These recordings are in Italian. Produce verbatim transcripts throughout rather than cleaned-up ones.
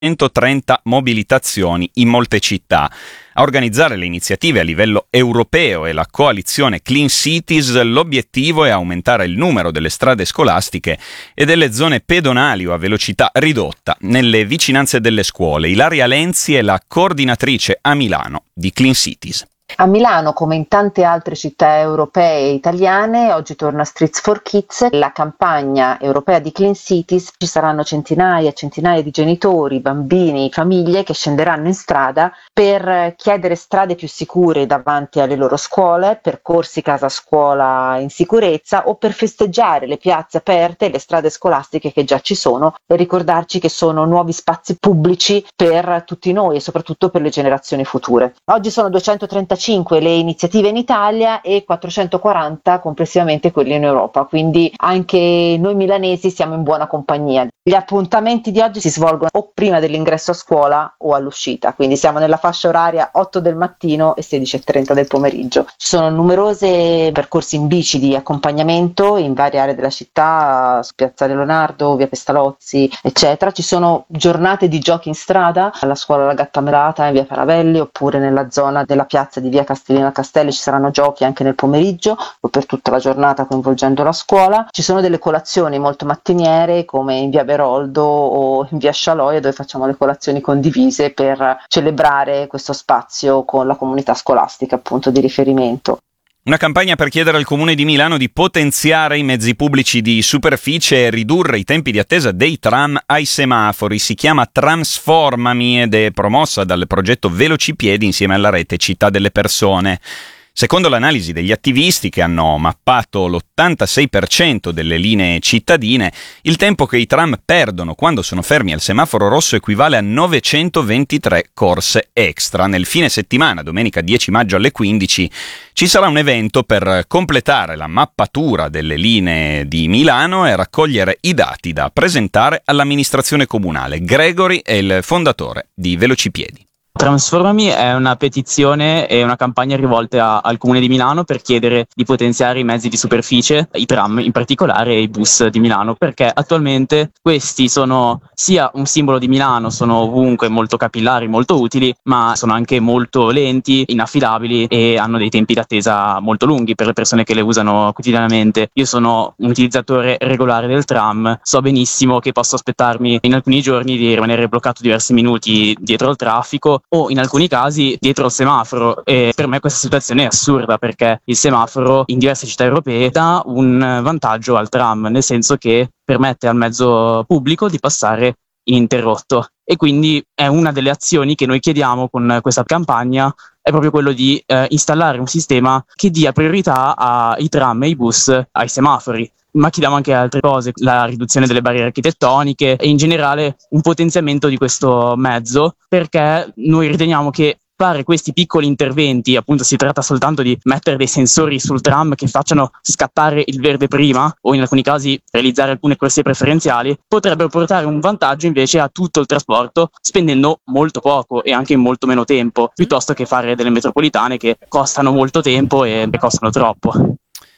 centotrenta mobilitazioni in molte città. A organizzare le iniziative a livello europeo e la coalizione Clean Cities, l'obiettivo è aumentare il numero delle strade scolastiche e delle zone pedonali o a velocità ridotta nelle vicinanze delle scuole. Ilaria Lenzi è la coordinatrice a Milano di Clean Cities. A Milano, come in tante altre città europee e italiane, oggi torna Streets for Kids, la campagna europea di Clean Cities. Ci saranno centinaia e centinaia di genitori, bambini, famiglie che scenderanno in strada per chiedere strade più sicure davanti alle loro scuole, percorsi casa-scuola in sicurezza o per festeggiare le piazze aperte e le strade scolastiche che già ci sono e ricordarci che sono nuovi spazi pubblici per tutti noi e soprattutto per le generazioni future. Oggi sono duecentotrentacinque le iniziative in Italia e quattrocentoquaranta complessivamente quelle in Europa, quindi anche noi milanesi siamo in buona compagnia. Gli appuntamenti di oggi si svolgono o prima dell'ingresso a scuola o all'uscita, quindi siamo nella fascia oraria otto del mattino e sedici e trenta del pomeriggio. Ci sono numerosi percorsi in bici di accompagnamento in varie aree della città, su Piazza Leonardo, via Pestalozzi, eccetera. Ci sono giornate di giochi in strada, alla scuola La Gattamelata in via Faravelli, oppure nella zona della piazza di via Castellina Castelli ci saranno giochi anche nel pomeriggio o per tutta la giornata coinvolgendo la scuola. Ci sono delle colazioni molto mattiniere come in via Beroldo o in via Scialoia, dove facciamo le colazioni condivise per celebrare questo spazio con la comunità scolastica appunto di riferimento. Una campagna per chiedere al Comune di Milano di potenziare i mezzi pubblici di superficie e ridurre i tempi di attesa dei tram ai semafori. Si chiama Transformami ed è promossa dal progetto Velocipiedi insieme alla rete Città delle Persone. Secondo l'analisi degli attivisti che hanno mappato l'ottantasei per cento delle linee cittadine, il tempo che i tram perdono quando sono fermi al semaforo rosso equivale a novecentoventitré corse extra. Nel fine settimana, domenica dieci maggio alle quindici, ci sarà un evento per completare la mappatura delle linee di Milano e raccogliere i dati da presentare all'amministrazione comunale. Gregory è il fondatore di Velocipiedi. Transformami è una petizione e una campagna rivolta al Comune di Milano per chiedere di potenziare i mezzi di superficie, i tram in particolare e i bus di Milano, perché attualmente questi sono sia un simbolo di Milano, sono ovunque molto capillari, molto utili, ma sono anche molto lenti, inaffidabili e hanno dei tempi d'attesa molto lunghi per le persone che le usano quotidianamente. Io sono un utilizzatore regolare del tram, so benissimo che posso aspettarmi in alcuni giorni di rimanere bloccato diversi minuti dietro al traffico o in alcuni casi dietro al semaforo, e per me questa situazione è assurda perché il semaforo in diverse città europee dà un vantaggio al tram, nel senso che permette al mezzo pubblico di passare ininterrotto, e quindi è una delle azioni che noi chiediamo con questa campagna, è proprio quello di eh, installare un sistema che dia priorità ai tram e ai bus ai semafori. Ma chiediamo anche altre cose, la riduzione delle barriere architettoniche e in generale un potenziamento di questo mezzo, perché noi riteniamo che fare questi piccoli interventi, appunto si tratta soltanto di mettere dei sensori sul tram che facciano scattare il verde prima o in alcuni casi realizzare alcune corsie preferenziali, potrebbero portare un vantaggio invece a tutto il trasporto spendendo molto poco e anche in molto meno tempo, piuttosto che fare delle metropolitane che costano molto tempo e costano troppo.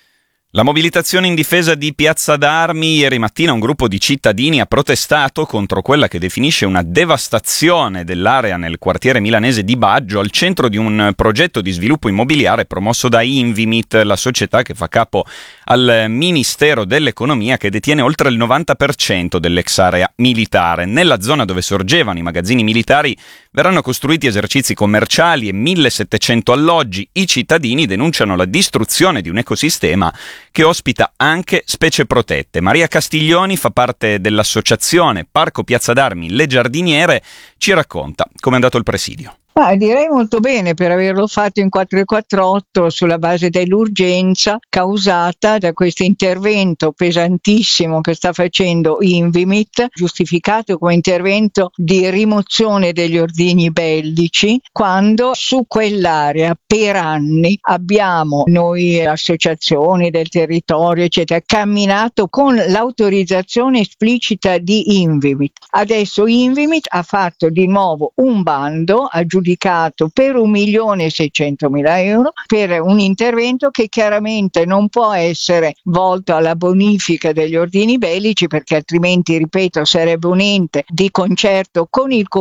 La mobilitazione in difesa di Piazza d'Armi. Ieri mattina un gruppo di cittadini ha protestato contro quella che definisce una devastazione dell'area nel quartiere milanese di Baggio, al centro di un progetto di sviluppo immobiliare promosso da Invimit, la società che fa capo al Ministero dell'Economia, che detiene oltre il novanta per cento dell'ex area militare. Nella zona dove sorgevano i magazzini militari verranno costruiti esercizi commerciali e millesettecento alloggi. I cittadini denunciano la distruzione di un ecosistema che ospita anche specie protette. Maria Castiglioni fa parte dell'associazione Parco Piazza d'Armi Le Giardiniere, ci racconta come è andato il presidio. Ah, direi molto bene per averlo fatto in quattrocentoquarantotto sulla base dell'urgenza causata da questo intervento pesantissimo che sta facendo Invimit, giustificato come intervento di rimozione degli ordigni bellici, quando su quell'area per anni abbiamo noi associazioni del territorio eccetera camminato con l'autorizzazione esplicita di Invimit. Adesso Invimit ha fatto di nuovo un bando aggiudicando aggiudicato per un milione e seicentomila euro per un intervento che chiaramente non può essere volto alla bonifica degli ordini bellici, perché altrimenti, ripeto, sarebbe un ente di concerto con il